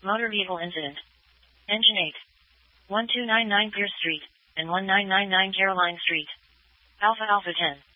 Motor vehicle incident. Engine 8. 1299 Pierce Street, and 1999 Caroline Street. Alpha Alpha 10.